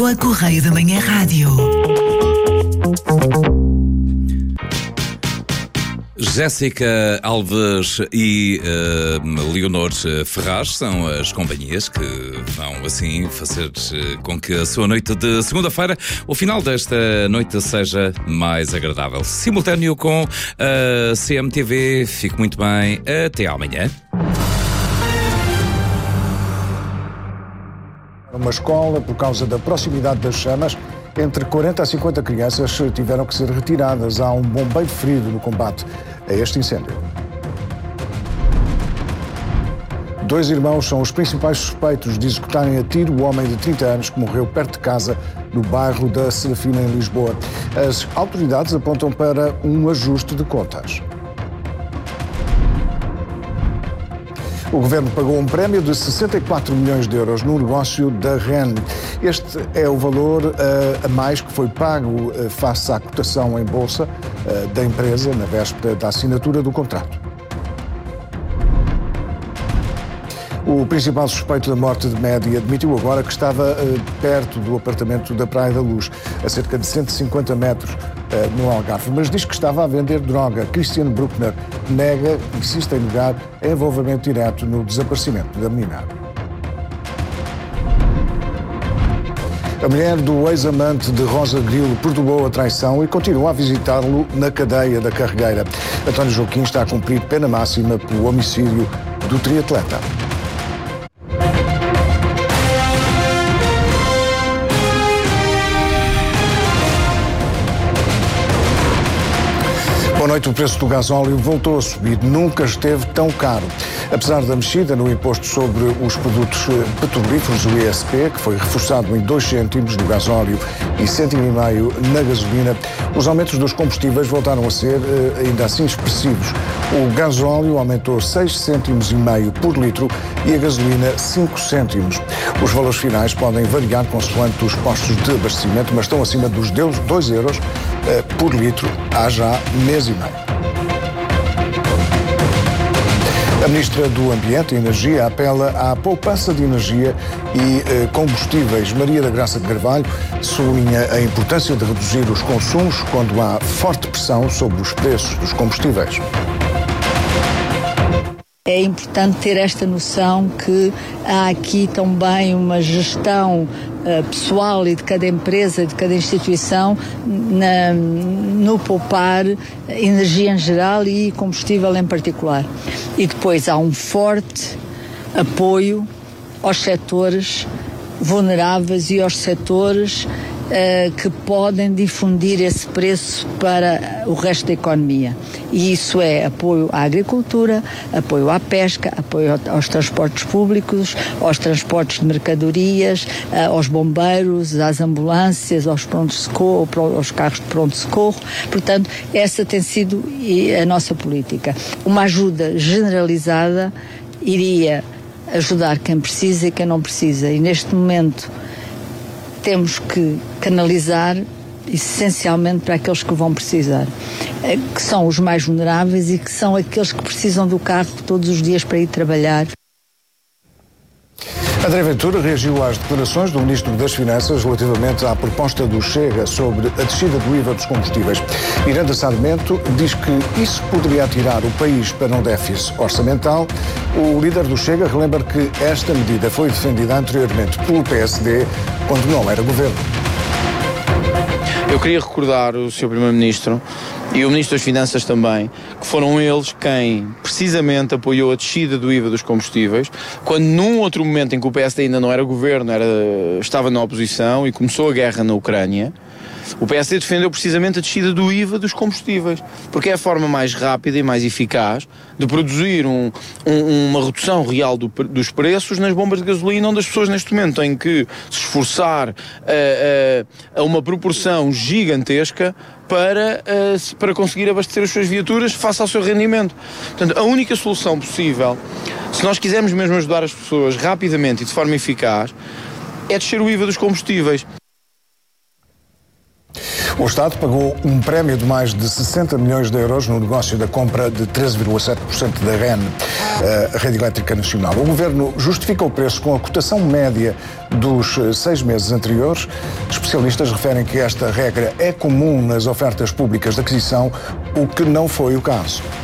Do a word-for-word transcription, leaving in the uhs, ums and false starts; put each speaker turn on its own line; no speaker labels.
A Correio da Manhã Rádio.
Jéssica Alves e uh, Leonor Ferraz são as companhias que vão assim fazer com que a sua noite de segunda-feira, o final desta noite, seja mais agradável. Simultâneo com a C M T V. Fique muito bem. Até amanhã.
Uma escola, por causa da proximidade das chamas, entre quarenta a cinquenta crianças tiveram que ser retiradas. Há um bombeiro ferido no combate a este incêndio. Dois irmãos são os principais suspeitos de executarem a tiro o homem de trinta anos que morreu perto de casa, no bairro da Serafina, em Lisboa. As autoridades apontam para um ajuste de contas. O Governo pagou um prémio de sessenta e quatro milhões de euros no negócio da REN. Este é o valor uh, a mais que foi pago uh, face à cotação em bolsa uh, da empresa na véspera da assinatura do contrato. O principal suspeito da morte de Mehdi admitiu agora que estava uh, perto do apartamento da Praia da Luz, a cerca de cento e cinquenta metros uh, no Algarve, mas diz que estava a vender droga. Christian Bruckner nega, insiste em negar, envolvimento direto no desaparecimento da menina. A mulher do ex-amante de Rosa Grilo perdoou a traição e continua a visitá-lo na cadeia da Carregueira. António Joaquim está a cumprir pena máxima pelo homicídio do triatleta. Boa noite. O preço do gasóleo voltou a subir. Nunca esteve tão caro. Apesar da mexida no imposto sobre os produtos petrolíferos, o I S P, que foi reforçado em dois cêntimos no gasóleo e cêntimo e meio na gasolina, os aumentos dos combustíveis voltaram a ser ainda assim expressivos. O gasóleo aumentou seis cêntimos e meio por litro e a gasolina cinco cêntimos. Os valores finais podem variar consoante os postos de abastecimento, mas estão acima dos dois euros por litro há já mês e meio. A Ministra do Ambiente e Energia apela à poupança de energia e eh, combustíveis. Maria da Graça de Carvalho sublinha a importância de reduzir os consumos quando há forte pressão sobre os preços dos combustíveis.
É importante ter esta noção que há aqui também uma gestão uh, pessoal e de cada empresa, de cada instituição, na, no poupar energia em geral e combustível em particular. E depois há um forte apoio aos setores vulneráveis e aos setores uh, que podem difundir esse preço para o resto da economia. E isso é apoio à agricultura, apoio à pesca, apoio aos transportes públicos, aos transportes de mercadorias, aos bombeiros, às ambulâncias, aos pronto-socorro, aos carros de pronto-socorro. Portanto, essa tem sido a nossa política. Uma ajuda generalizada iria ajudar quem precisa e quem não precisa. E neste momento temos que canalizar essencialmente para aqueles que vão precisar, que são os mais vulneráveis e que são aqueles que precisam do carro todos os dias para ir trabalhar.
André Ventura reagiu às declarações do Ministro das Finanças relativamente à proposta do Chega sobre a descida do I V A dos combustíveis. Miranda Sarmento diz que isso poderia atirar o país para um déficit orçamental. O líder do Chega relembra que esta medida foi defendida anteriormente pelo P S D quando não era governo.
Eu queria recordar o senhor Primeiro-Ministro e o Ministro das Finanças também, que foram eles quem precisamente apoiou a descida do I V A dos combustíveis, quando num outro momento em que o P S D ainda não era governo, era, estava na oposição e começou a guerra na Ucrânia, o P S D defendeu precisamente a descida do I V A dos combustíveis, porque é a forma mais rápida e mais eficaz de produzir um, um, uma redução real do, dos preços nas bombas de gasolina, onde as pessoas neste momento têm que se esforçar a, a, a uma proporção gigantesca para, uh, para conseguir abastecer as suas viaturas face ao seu rendimento. Portanto, a única solução possível, se nós quisermos mesmo ajudar as pessoas rapidamente e de forma eficaz, é descer o I V A dos combustíveis.
O Estado pagou um prémio de mais de sessenta milhões de euros no negócio da compra de treze vírgula sete por cento da R E N, a Rede Elétrica Nacional. O Governo justifica o preço com a cotação média dos seis meses anteriores. Especialistas referem que esta regra é comum nas ofertas públicas de aquisição, o que não foi o caso.